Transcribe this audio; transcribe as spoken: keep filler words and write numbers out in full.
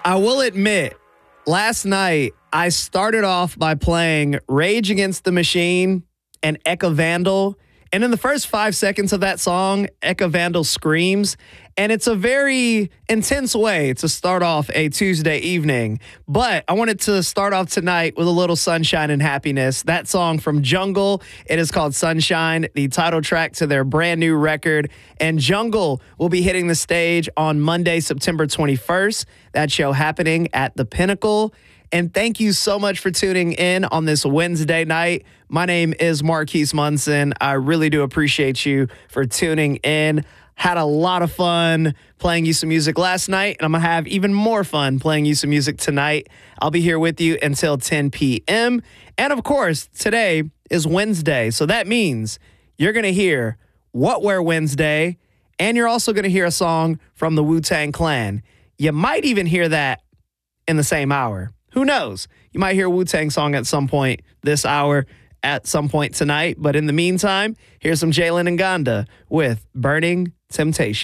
I will admit, last night I started off by playing Rage Against the Machine and Eka Vandal. And in the first five seconds of that song, Eka Vandal screams. And it's a very intense way to start off a Tuesday evening. But I wanted to start off tonight with a little sunshine and happiness. That song from Jungle, it is called Sunshine, the title track to their brand new record. And Jungle will be hitting the stage on Monday, September twenty-first. That show happening at the Pinnacle. And thank you so much for tuning in on this Wednesday night. My name is Marquise Munson. I really do appreciate you for tuning in. Had a lot of fun playing you some music last night, and I'm going to have even more fun playing you some music tonight. I'll be here with you until ten p.m. And, of course, today is Wednesday, so that means you're going to hear What Wear Wednesday, and you're also going to hear a song from the Wu-Tang Clan. You might even hear that in the same hour. Who knows? You might hear a Wu-Tang song at some point this hour, at some point tonight. But in the meantime, here's some Jalen Nganda with Burning Temptation.